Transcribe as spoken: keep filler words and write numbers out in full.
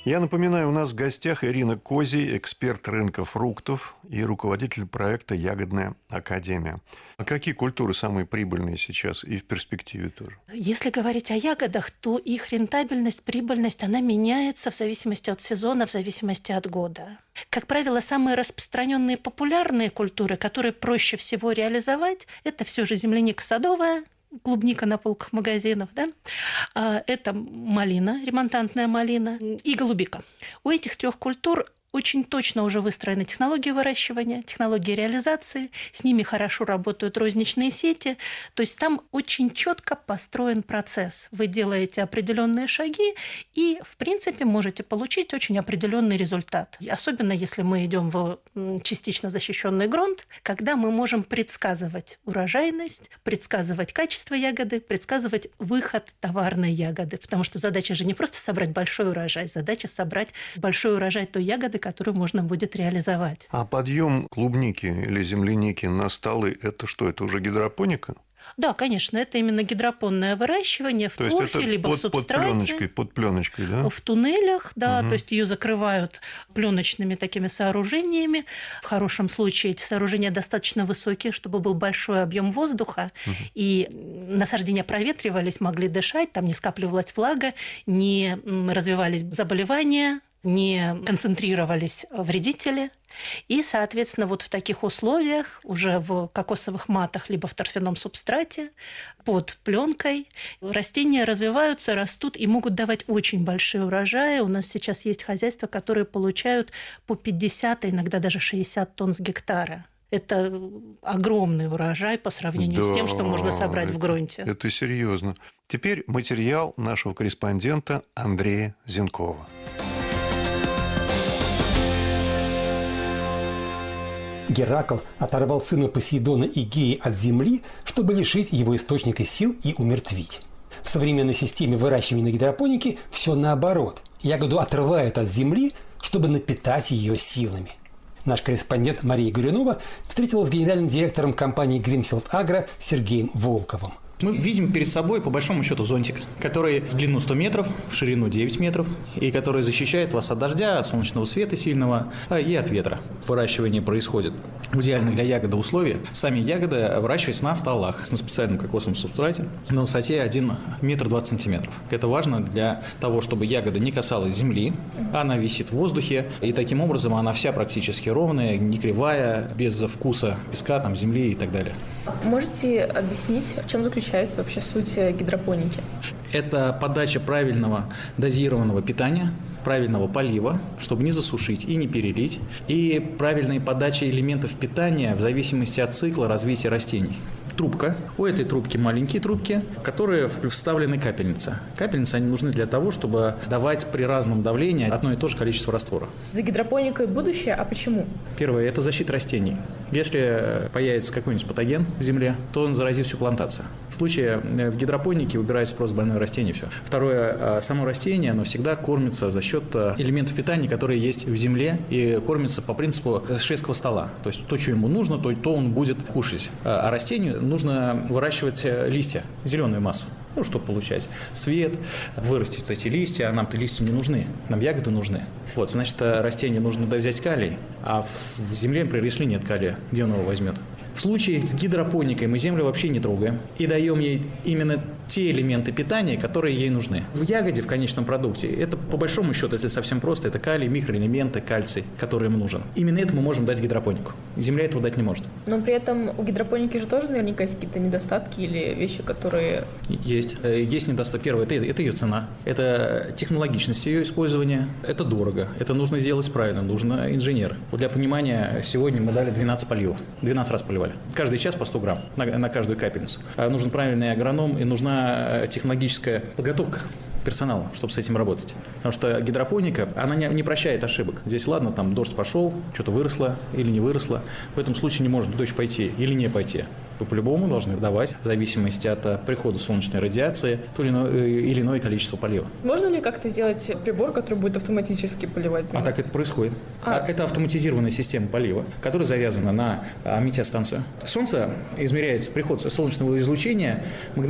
Я напоминаю, у нас в гостях Ирина Козий, эксперт рынка фруктов и руководитель проекта «Ягодная академия». А какие культуры самые прибыльные сейчас и в перспективе тоже? Если говорить о ягодах, то их рентабельность, прибыльность, она меняется в зависимости от сезона, в зависимости от года. Как правило, самые распространенные популярные культуры, которые проще всего реализовать, это все же земляника садовая, клубника на полках магазинов, да? Это малина, ремонтантная малина и голубика. У этих трех культур очень точно уже выстроены технологии выращивания, технологии реализации, с ними хорошо работают розничные сети, то есть там очень четко построен процесс. Вы делаете определенные шаги и, в принципе, можете получить очень определенный результат. Особенно если мы идем в частично защищенный грунт, когда мы можем предсказывать урожайность, предсказывать качество ягоды, предсказывать выход товарной ягоды, потому что задача же не просто собрать большой урожай, задача собрать большой урожай той ягоды, которую можно будет реализовать. А подъем клубники или земляники на столы – это что? Это уже гидропоника? Да, конечно, это именно гидропонное выращивание в то торфе, либо под, в субстрате. Под пленочкой, под пленочкой, да? В туннелях, да, угу. То есть ее закрывают пленочными такими сооружениями. В хорошем случае эти сооружения достаточно высокие, чтобы был большой объем воздуха, угу. и насаждения проветривались, могли дышать, там не скапливалась влага, не развивались заболевания, не концентрировались вредители. И, соответственно, вот в таких условиях, уже в кокосовых матах, либо в торфяном субстрате, под пленкой, растения развиваются, растут и могут давать очень большие урожаи. У нас сейчас есть хозяйства, которые получают по пятьдесят, а иногда даже шестьдесят тонн с гектара. Это огромный урожай по сравнению да, с тем, что можно собрать это, в грунте. Это серьезно. Теперь материал нашего корреспондента Андрея Зенкова. Геракл оторвал сына Посейдона и Геи от земли, чтобы лишить его источника сил и умертвить. В современной системе выращивания на гидропонике все наоборот. Ягоду отрывают от земли, чтобы напитать ее силами. Наш корреспондент Мария Горюнова встретилась с генеральным директором компании Greenfield Agro Сергеем Волковым. Мы видим перед собой, по большому счету, зонтик, который в длину сто метров, в ширину девять метров, и который защищает вас от дождя, от солнечного света сильного и от ветра. Выращивание происходит в идеальных для ягоды условиях. Сами ягоды выращиваются на столах, на специальном кокосовом субстрате, на высоте один метр двадцать сантиметров. Это важно для того, чтобы ягода не касалась земли, она висит в воздухе, и таким образом она вся практически ровная, не кривая, без вкуса песка, там, земли и так далее. Можете объяснить, в чем заключается вообще суть гидропоники? Это подача правильного дозированного питания, правильного полива, чтобы не засушить и не перелить, и правильной подачи элементов питания в зависимости от цикла развития растений. Трубка. У этой трубки маленькие трубки, в которые вставлены капельницы. Капельницы, они нужны для того, чтобы давать при разном давлении одно и то же количество раствора. За гидропоникой будущее, а почему? Первое – это защита растений. Если появится какой-нибудь патоген в земле, то он заразит всю плантацию. В случае в гидропонике убирается просто больное растение, все. Второе – само растение, оно всегда кормится за счет элементов питания, которые есть в земле, и кормится по принципу шведского стола. То есть то, что ему нужно, то, то он будет кушать. А растению нужно выращивать листья, зеленую массу, ну, чтобы получать свет, вырастить вот эти листья, а нам-то листья не нужны, нам ягоды нужны. Вот, значит, растению нужно взять калий, а в земле, например, если нет калия, где он его возьмет? В случае с гидропоникой мы землю вообще не трогаем и даем ей именно те элементы питания, которые ей нужны. В ягоде, в конечном продукте, это по большому счету, если совсем просто, это калий, микроэлементы, кальций, который им нужен. Именно это мы можем дать гидропонику. Земля этого дать не может. Но при этом у гидропоники же тоже наверняка есть какие-то недостатки или вещи, которые... Есть. Есть недостатки. Первое, это, это ее цена, это технологичность ее использования, это дорого, это нужно сделать правильно, нужно инженер. Вот для понимания, сегодня мы дали двенадцать поливов, двенадцать раз поливали. Каждый час по сто грамм на, на каждую капельницу. Нужен правильный агроном и нужна технологическая подготовка персонала, чтобы с этим работать. Потому что гидропоника, она не, не прощает ошибок. Здесь, ладно, там дождь пошел, что-то выросло или не выросло. В этом случае не может дождь пойти или не пойти. Вы по-любому должны давать, в зависимости от прихода солнечной радиации, то или иное, или иное количество полива. Можно ли как-то сделать прибор, который будет автоматически поливать? А так это происходит. А. Это автоматизированная система полива, которая завязана на метеостанцию. Солнце измеряется, приход солнечного излучения